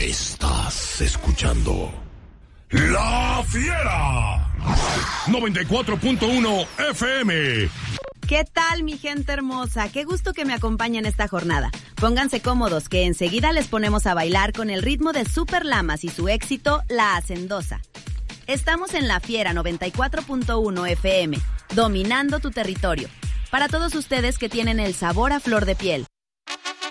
Estás escuchando La Fiera 94.1 FM. ¿Qué tal, mi gente hermosa? Qué gusto que me acompañen esta jornada. Pónganse cómodos que enseguida les ponemos a bailar con el ritmo de Super Lamas y su éxito La Hacendosa. Estamos en La Fiera 94.1 FM, dominando tu territorio. Para todos ustedes que tienen el sabor a flor de piel,